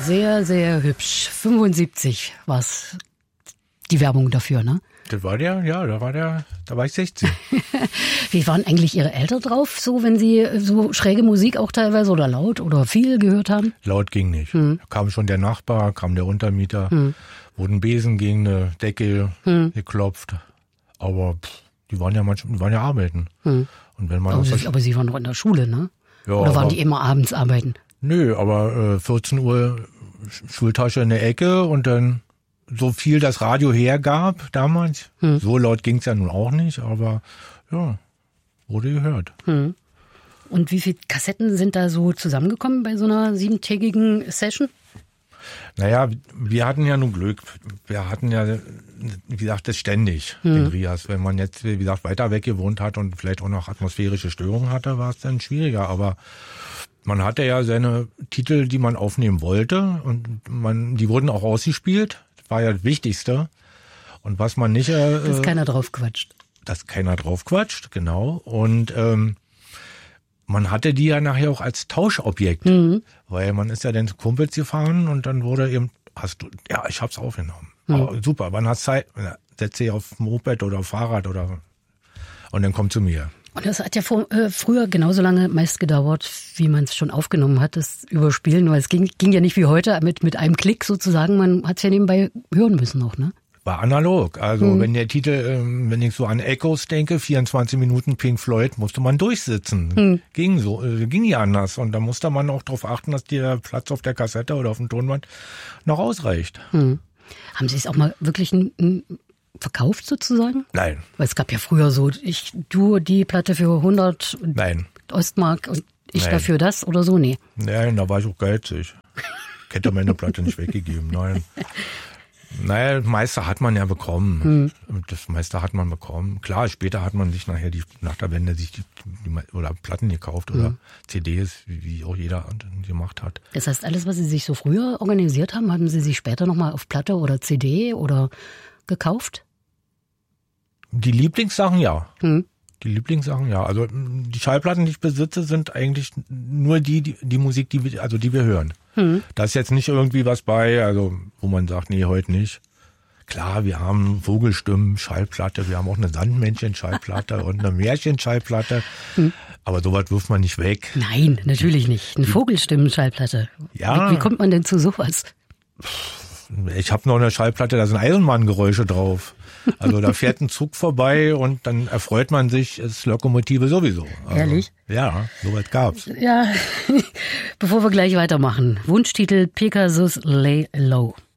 sehr, sehr hübsch. 75 war's die Werbung dafür, ne? Da war ich 16. Wie waren eigentlich Ihre Eltern drauf, so wenn Sie so schräge Musik auch teilweise oder laut oder viel gehört haben? Laut ging nicht. Da kam schon der Nachbar, kam der Untermieter, wurden Besen gegen eine Decke geklopft. Aber die waren ja arbeiten. Und wenn man aber Sie waren doch in der Schule, ne? Ja, oder waren die immer abends arbeiten? Nö, aber 14 Uhr Schultasche in der Ecke und dann so viel das Radio hergab damals. So laut ging's ja nun auch nicht, aber ja, wurde gehört. Und wie viele Kassetten sind da so zusammengekommen bei so einer 7-tägigen Session? Naja, wir hatten ja nun Glück. Wir hatten ja, wie gesagt, das ständig, den Rias. Wenn man jetzt, wie gesagt, weiter weg gewohnt hat und vielleicht auch noch atmosphärische Störungen hatte, war es dann schwieriger. Aber man hatte ja seine Titel, die man aufnehmen wollte und die wurden auch ausgespielt. Das war ja das Wichtigste. Und was man nicht... dass keiner drauf quatscht. Dass keiner drauf quatscht, genau. Und man hatte die ja nachher auch als Tauschobjekt, weil man ist ja dann zu Kumpels gefahren und dann wurde eben, ich hab's aufgenommen. Oh, super, wann hast du Zeit? Setz dich auf Moped oder auf Fahrrad und dann komm zu mir. Und das hat ja früher genauso lange meist gedauert, wie man es schon aufgenommen hat, das Überspielen, weil es ging ja nicht wie heute mit einem Klick sozusagen, man hat es ja nebenbei hören müssen noch, ne? War analog. Also wenn der Titel, wenn ich so an Echoes denke, 24 Minuten Pink Floyd, musste man durchsitzen. Ging ja anders. Und da musste man auch darauf achten, dass der Platz auf der Kassette oder auf dem Tonband noch ausreicht. Haben Sie es auch mal wirklich verkauft sozusagen? Nein. Weil es gab ja früher so, du die Platte für 100 Nein. Ostmark und ich dafür das oder so, nee. Nein, da war ich auch geizig. Ich hätte meine Platte nicht weggegeben, nein. Naja, das meiste hat man ja bekommen. Das meiste hat man bekommen. Klar, später hat man sich nachher nach der Wende sich die oder Platten gekauft oder CDs, wie auch jeder gemacht hat. Das heißt, alles, was Sie sich so früher organisiert haben Sie sich später nochmal auf Platte oder CD oder gekauft? Die Lieblingssachen, ja. Die Lieblingssachen, ja. Also die Schallplatten, die ich besitze, sind eigentlich nur die Musik, die wir hören. Da ist jetzt nicht irgendwie was bei, also wo man sagt, nee, heute nicht. Klar, wir haben Vogelstimmen, Schallplatte, wir haben auch eine Sandmännchen-Schallplatte und eine Märchen-Schallplatte. Aber sowas wirft man nicht weg. Nein, natürlich nicht. Eine Vogelstimmen-Schallplatte. Ja. Wie kommt man denn zu sowas? Ich habe noch eine Schallplatte, da sind Eisenbahngeräusche drauf. Also da fährt ein Zug vorbei und dann erfreut man sich, ist Lokomotive sowieso. Also, ehrlich? Ja, soweit gab's. Ja, bevor wir gleich weitermachen. Wunschtitel Pegasus Lay Low.